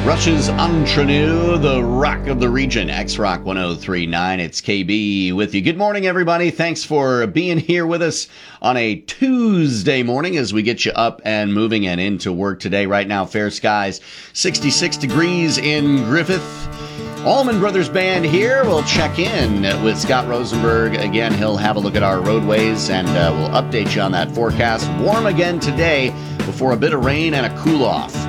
Rush's Entre-Nous, the rock of the region, X-Rock 103.9. It's KB with you. Good morning, everybody. Thanks for being here with us on a Tuesday morning as we get you up and moving and into work today. Right now, fair skies, 66 degrees in Griffith. Allman Brothers Band here. We'll check in with Scott Rosenberg. Again, he'll have a look at our roadways and we'll update you on that forecast. Warm again today before a bit of rain and a cool-off.